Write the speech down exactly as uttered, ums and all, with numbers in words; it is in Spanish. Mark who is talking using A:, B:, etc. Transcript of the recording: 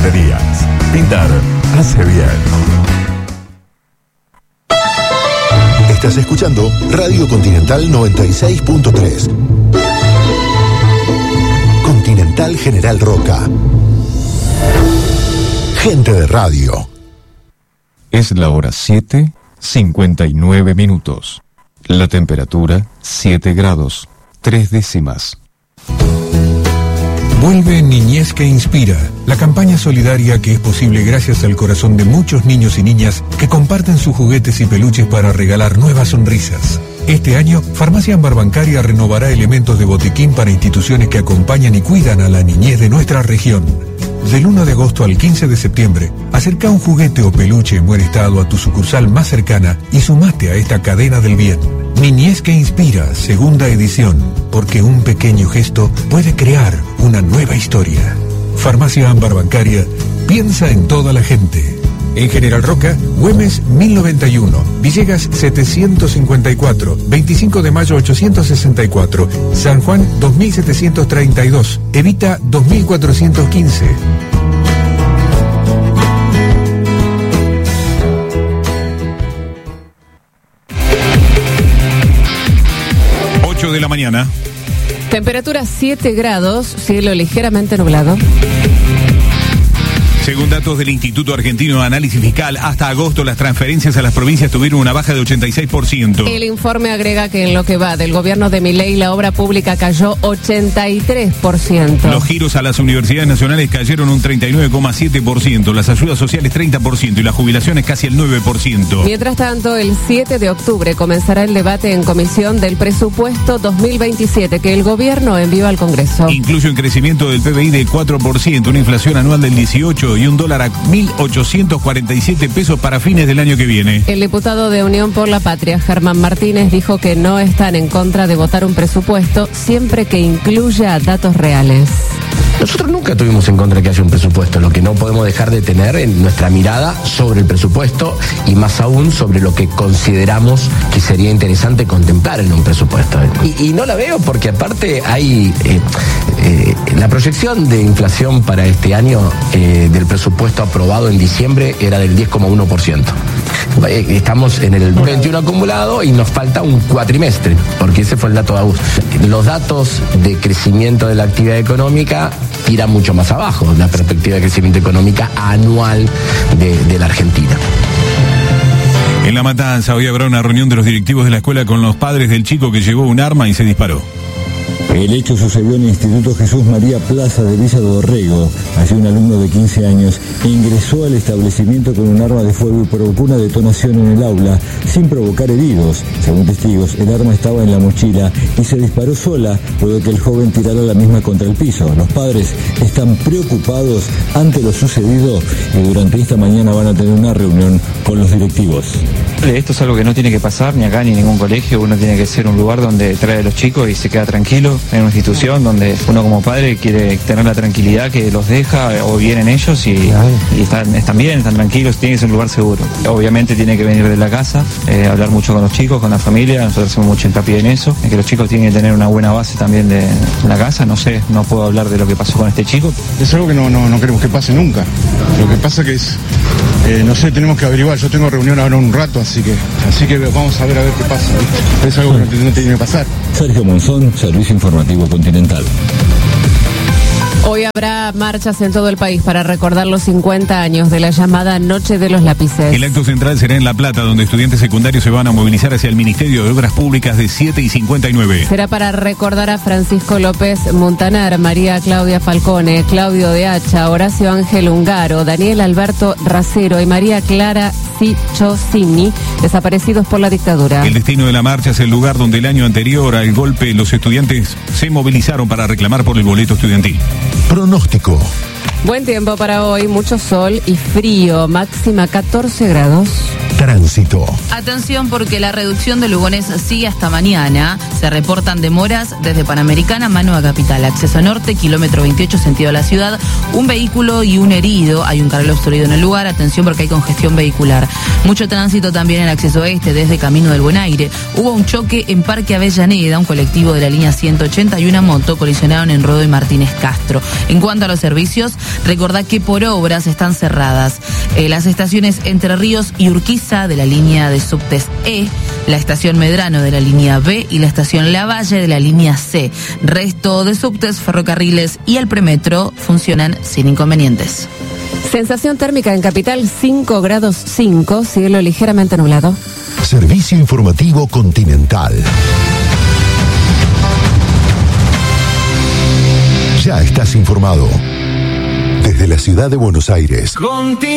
A: Tintorerías. Pintar hace bien.
B: Estás escuchando Radio Continental noventa y seis punto tres. Continental General Roca. Gente de radio.
C: Es la hora siete, cincuenta y nueve minutos. La temperatura, siete grados, tres décimas.
D: Vuelve Niñez que Inspira, la campaña solidaria que es posible gracias al corazón de muchos niños y niñas que comparten sus juguetes y peluches para regalar nuevas sonrisas. Este año, Farmacia Ámbar Bancaria renovará elementos de botiquín para instituciones que acompañan y cuidan a la niñez de nuestra región. Del uno de agosto al quince de septiembre, acerca un juguete o peluche en buen estado a tu sucursal más cercana y sumate a esta cadena del bien. Niñez que Inspira, segunda edición, porque un pequeño gesto puede crear una nueva historia. Farmacia Ámbar Bancaria, piensa en toda la gente. En General Roca, Güemes mil noventa y uno, Villegas setecientos cincuenta y cuatro, veinticinco de mayo ochocientos sesenta y cuatro, San Juan dos mil setecientos treinta y dos, Evita dos mil cuatrocientos quince.
E: ocho de la mañana.
F: Temperatura siete grados, cielo ligeramente nublado.
E: Según datos del Instituto Argentino de Análisis Fiscal, hasta agosto las transferencias a las provincias tuvieron una baja de ochenta y seis por ciento.
F: El informe agrega que en lo que va del gobierno de Milei, la obra pública cayó ochenta y tres por ciento.
E: Los giros a las universidades nacionales cayeron un treinta y nueve coma siete por ciento, las ayudas sociales treinta por ciento y las jubilaciones casi el nueve por ciento.
F: Mientras tanto, el siete de octubre comenzará el debate en comisión del presupuesto dos mil veintisiete que el gobierno envió al Congreso.
E: Incluye un crecimiento del P B I de cuatro por ciento, una inflación anual del dieciocho por ciento y un dólar a mil ochocientos cuarenta y siete pesos para fines del año que viene.
F: El diputado de Unión por la Patria, Germán Martínez, dijo que no están en contra de votar un presupuesto siempre que incluya datos reales.
G: Nosotros nunca tuvimos en contra de que haya un presupuesto. Lo que no podemos dejar de tener en nuestra mirada sobre el presupuesto y más aún sobre lo que consideramos que sería interesante contemplar en un presupuesto. Y, y no la veo porque aparte hay eh, eh, la proyección de inflación para este año eh, del presupuesto aprobado en diciembre era del diez coma uno por ciento. Estamos en el veintiuno acumulado y nos falta un cuatrimestre, porque ese fue el dato de agosto. Los datos de crecimiento de la actividad económica tiran mucho más abajo, la perspectiva de crecimiento económica anual de, de la Argentina.
E: En La Matanza hoy habrá una reunión de los directivos de la escuela con los padres del chico que llevó un arma y se disparó.
H: El hecho sucedió en el Instituto Jesús María Plaza de Villa Dorrego. Allí un alumno de quince años ingresó al establecimiento con un arma de fuego y provocó una detonación en el aula sin provocar heridos. Según testigos, el arma estaba en la mochila y se disparó sola luego de que el joven tirara la misma contra el piso. Los padres están preocupados ante lo sucedido y durante esta mañana van a tener una reunión con los directivos.
I: Esto es algo que no tiene que pasar ni acá ni en ningún colegio. Uno tiene que ser un lugar donde trae a los chicos y se queda tranquilo, en una institución donde uno como padre quiere tener la tranquilidad que los deja o vienen ellos y, y están, están bien, están tranquilos, tiene que ser un lugar seguro. Obviamente tiene que venir de la casa, eh, hablar mucho con los chicos, con la familia. Nosotros hacemos mucho hincapié en eso, en que los chicos tienen que tener una buena base también de la casa. No sé, no puedo hablar de lo que pasó con este chico.
J: Es algo que no, no, no queremos que pase nunca. Lo que pasa que es, eh, no sé, tenemos que averiguar. Yo tengo reunión ahora un rato, así que así que vamos a ver a ver qué pasa. Es algo que no, no tiene que pasar.
H: Sergio Monzón, Servicio Informativo Continental.
F: Hoy habrá marchas en todo el país para recordar los cincuenta años de la llamada Noche de los Lápices.
E: El acto central será en La Plata, donde estudiantes secundarios se van a movilizar hacia el Ministerio de Obras Públicas de siete y cincuenta y nueve.
F: Será para recordar a Francisco López Montanar, María Claudia Falcone, Claudio de Hacha, Horacio Ángel Ungaro, Daniel Alberto Racero y María Clara Cichosini, desaparecidos por la dictadura.
E: El destino de la marcha es el lugar donde el año anterior al golpe los estudiantes se movilizaron para reclamar por el boleto estudiantil.
B: Pronóstico.
F: Buen tiempo para hoy, mucho sol y frío, máxima catorce grados.
B: Tránsito.
K: Atención porque la reducción de Lugones sigue hasta mañana. Se reportan demoras desde Panamericana, mano a Capital. Acceso norte, kilómetro veintiocho, sentido a la ciudad. Un vehículo y un herido. Hay un carril obstruido en el lugar. Atención porque hay congestión vehicular. Mucho tránsito también en el acceso este desde Camino del Buen Aire. Hubo un choque en Parque Avellaneda. Un colectivo de la línea ciento ochenta y una moto colisionaron en Rodó y Martínez Castro. En cuanto a los servicios, recordá que por obras están cerradas eh, las estaciones Entre Ríos y Urquiza de la línea de subtes E, la estación Medrano de la línea B y la estación Lavalle de la línea C. Resto de subtes, ferrocarriles y el premetro funcionan sin inconvenientes.
F: Sensación térmica en Capital cinco grados cinco, cielo ligeramente nublado.
B: Servicio informativo Continental. Ya estás informado. Desde la ciudad de Buenos Aires.